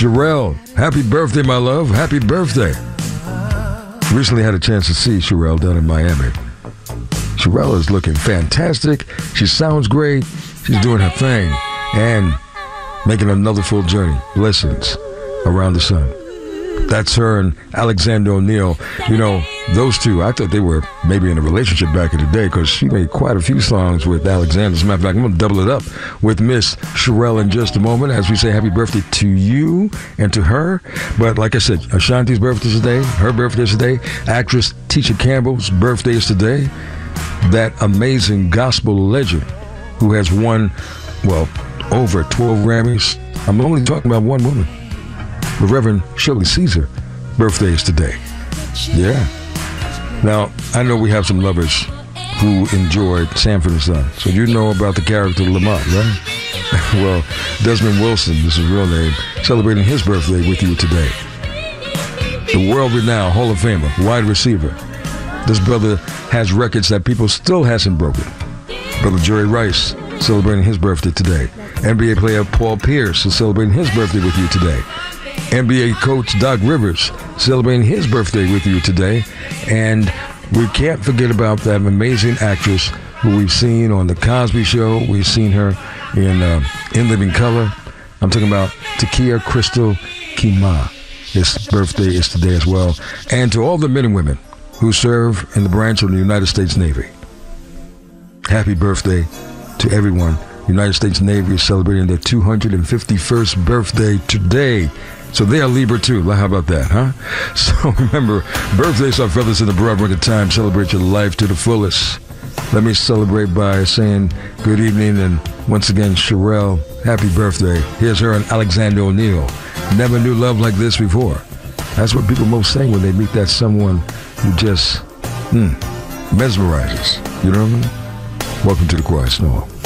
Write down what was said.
Sherelle, happy birthday, my love. Happy birthday. Recently had a chance to see Sherelle down in Miami. Sherelle is looking fantastic. She sounds great. She's doing her thing and making another full journey. Blessings around the sun. That's her and Alexander O'Neal. You know, those two, I thought they were maybe in a relationship back in the day because she made quite a few songs with Alexander. As a matter of fact, I'm going to double it up with Miss Sherelle in just a moment as we say happy birthday to you and to her. But like I said, Ashanti's birthday is today. Her birthday is today. Actress Tisha Campbell's birthday is today. That amazing gospel legend who has won, well, over 12 Grammys. I'm only talking about one woman. The Reverend Shirley Caesar birthday is today. Yeah. Now, I know we have some lovers who enjoyed Sanford and Son. So you know about the character Lamont, right? Well, Desmond Wilson, this is his real name, celebrating his birthday with you today. The world-renowned Hall of Famer, wide receiver. This brother has records that people still hasn't broken. Brother Jerry Rice celebrating his birthday today. NBA player Paul Pierce is celebrating his birthday with you today. NBA coach Doc Rivers celebrating his birthday with you today. And we can't forget about that amazing actress who we've seen on The Cosby Show. We've seen her in Living Color. I'm talking about Takia Crystal Kima. His birthday is today as well. And to all the men and women who serve in the branch of the United States Navy, happy birthday to everyone. United States Navy is celebrating their 251st birthday today. So they are Libra too. How about that, huh? So remember, birthdays are feathers in the broad winter time. Celebrate your life to the fullest. Let me celebrate by saying good evening and once again, Sherelle, happy birthday. Here's her and Alexander O'Neal. Never knew love like this before. That's what people most say when they meet that someone who just mesmerizes. You know what I mean? Welcome to the Quiet Storm.